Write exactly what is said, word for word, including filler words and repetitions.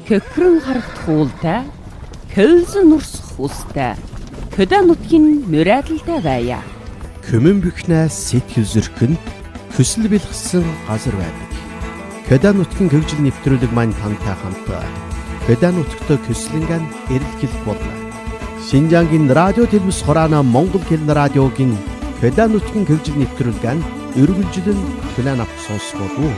Хөхрөн харагдах уултай, хөлзөн нурсах устай, хөдөө нутгийн мөрөөдөлтэй байя. Хөмөн бихнээс сэтгэл зөрхөнд хүсэл бэлгсэн газар байдаг. Хөдөө нутгийн хөгжил нэвтрүүлэг маань тантай хамт хөдөө нутгт көслөнгөн эрэлхийлэх болно. Шинжангийн радио телевиз хураана Монгол хэлний радиогийн хөдөө нутгийн хөгжил нэвтрүүлгэн өргөлжлөн план авах сонсгоо.